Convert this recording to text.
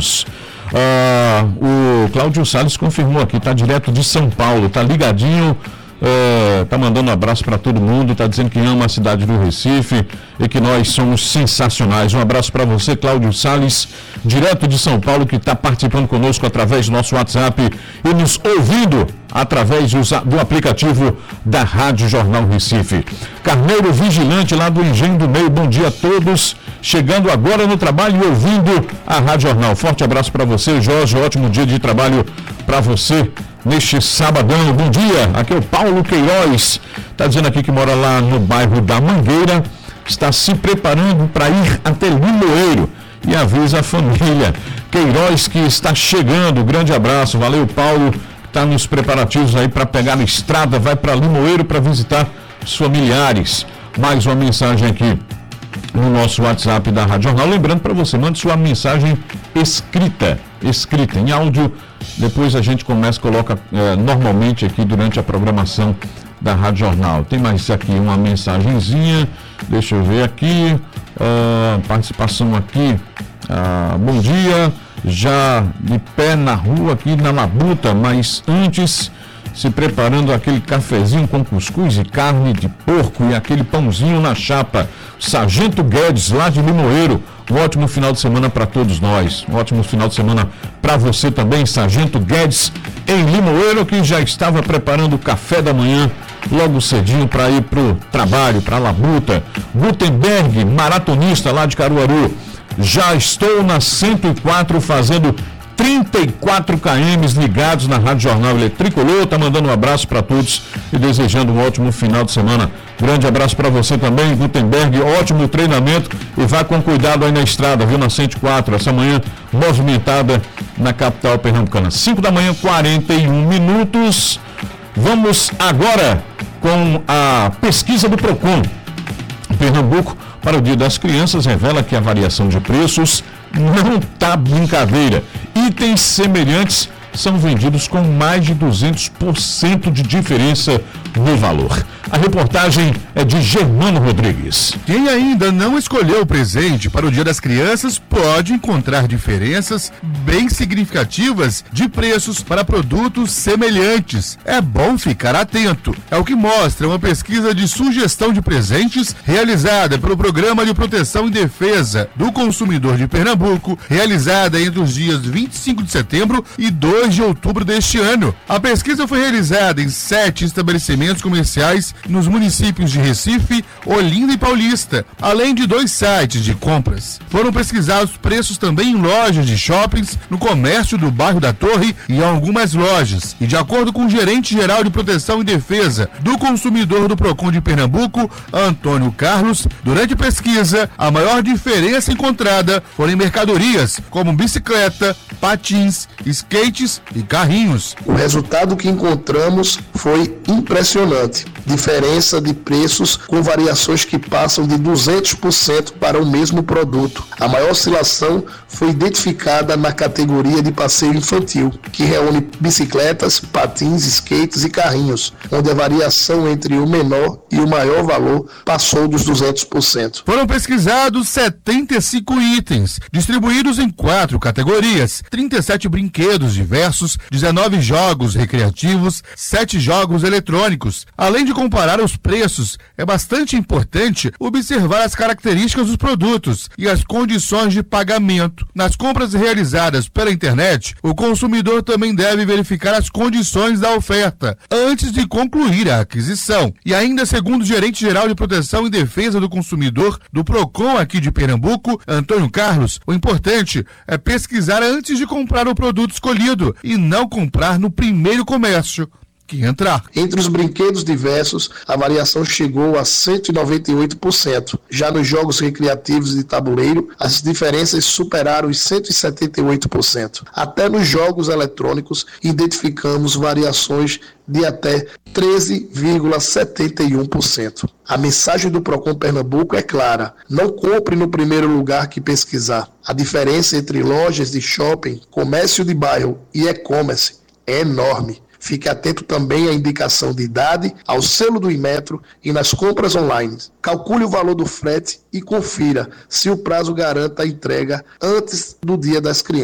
todos. O Cláudio Salles confirmou aqui, está direto de São Paulo, está ligadinho, está mandando um abraço para todo mundo, está dizendo que ama a cidade do Recife e que nós somos sensacionais. Um abraço para você, Cláudio Salles, direto de São Paulo, que está participando conosco através do nosso WhatsApp e nos ouvindo através do aplicativo da Rádio Jornal Recife. Carneiro Vigilante, lá do Engenho do Meio, bom dia a todos, chegando agora no trabalho e ouvindo a Rádio Jornal. Forte abraço para você, Jorge, ótimo dia de trabalho para você neste sabadão. Bom dia, aqui é o Paulo Queiroz, está dizendo aqui que mora lá no bairro da Mangueira, está se preparando para ir até Limoeiro e avisa a família Queiroz que está chegando. Grande abraço, valeu, Paulo. Está nos preparativos aí para pegar a estrada, vai para Limoeiro para visitar os familiares. Mais uma mensagem aqui no nosso WhatsApp da Rádio Jornal. Lembrando para você, mande sua mensagem escrita em áudio. Depois a gente coloca normalmente aqui durante a programação da Rádio Jornal. Tem mais aqui uma mensagenzinha, deixa eu ver aqui, participação aqui. Bom dia, já de pé na rua aqui na Labuta, mas antes se preparando aquele cafezinho com cuscuz e carne de porco e aquele pãozinho na chapa. Sargento Guedes, lá de Limoeiro. Um ótimo final de semana para todos nós. Um ótimo final de semana para você também, Sargento Guedes, em Limoeiro, que já estava preparando o café da manhã logo cedinho para ir para o trabalho, para a Labuta. Gutenberg, maratonista lá de Caruaru. Já estou na 104 fazendo 34 km ligados na Rádio Jornal. Ele é tricolor, tá mandando um abraço para todos e desejando um ótimo final de semana. Grande abraço para você também, Gutenberg, ótimo treinamento e vá com cuidado aí na estrada, viu, na 104, essa manhã movimentada na capital pernambucana. 5 da manhã, 41 minutos. Vamos agora com a pesquisa do Procon. Pernambuco, para o Dia das Crianças, revela que a variação de preços não tá brincadeira. Itens semelhantes são vendidos com mais de 200% de diferença no valor. A reportagem é de Germano Rodrigues. Quem ainda não escolheu o presente para o Dia das Crianças pode encontrar diferenças bem significativas de preços para produtos semelhantes. É bom ficar atento. É o que mostra uma pesquisa de sugestão de presentes realizada pelo Programa de Proteção e Defesa do Consumidor de Pernambuco, realizada entre os dias 25 de setembro e 2 de outubro deste ano. A pesquisa foi realizada em 7 estabelecimentos comerciais nos municípios de Recife, Olinda e Paulista, além de 2 sites de compras. Foram pesquisados preços também em lojas de shoppings, no comércio do bairro da Torre e em algumas lojas. E de acordo com o gerente geral de Proteção e Defesa do Consumidor do Procon de Pernambuco, Antônio Carlos, durante a pesquisa, a maior diferença encontrada foram em mercadorias, como bicicleta, patins, skates e carrinhos. O resultado que encontramos foi impressionante. Diferença de preços com variações que passam de 200% para o mesmo produto. A maior oscilação foi identificada na categoria de passeio infantil, que reúne bicicletas, patins, skates e carrinhos, onde a variação entre o menor e o maior valor passou dos 200%. Foram pesquisados 75 itens, distribuídos em 4 categorias, 37 brinquedos diversos, 19 jogos recreativos, 7 jogos eletrônicos. Além de comparar os preços, é bastante importante observar as características dos produtos e as condições de pagamento. Nas compras realizadas pela internet, o consumidor também deve verificar as condições da oferta antes de concluir a aquisição. E ainda, segundo o gerente geral de Proteção e Defesa do Consumidor do Procon aqui de Pernambuco, Antônio Carlos, o importante é pesquisar antes de comprar o produto escolhido e não comprar no primeiro comércio que entrar. Entre os brinquedos diversos, a variação chegou a 198%. Já nos jogos recreativos de tabuleiro, as diferenças superaram os 178%. Até nos jogos eletrônicos, identificamos variações de até 13,71%. A mensagem do Procon Pernambuco é clara: não compre no primeiro lugar que pesquisar. A diferença entre lojas de shopping, comércio de bairro e e-commerce é enorme. Fique atento também à indicação de idade, ao selo do Inmetro e nas compras online. Calcule o valor do frete e confira se o prazo garanta a entrega antes do Dia das Crianças.